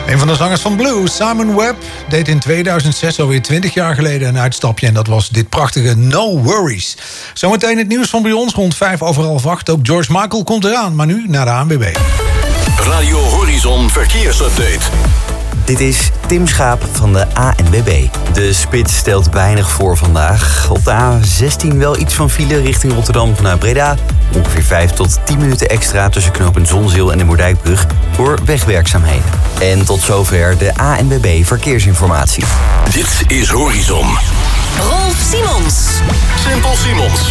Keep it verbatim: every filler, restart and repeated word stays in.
Een van de zangers van Blue, Simon Webb, deed in tweeduizend zes, alweer twintig jaar geleden, een uitstapje. En dat was dit prachtige No Worries. Zometeen het nieuws van bij ons rond vijf over half acht. Ook George Michael komt eraan, maar nu naar de A N W B. Radio Horizon Verkeersupdate. Dit is Tim Schaap van de A N W B. De spits stelt weinig voor vandaag. Op de A zestien wel iets van file richting Rotterdam vanuit Breda. Ongeveer vijf tot tien minuten extra tussen knooppunt Zonzeel en de Moerdijkbrug door wegwerkzaamheden. En tot zover de A N W B Verkeersinformatie. Dit is Horizon. Rolf Simons. Simpel Simons.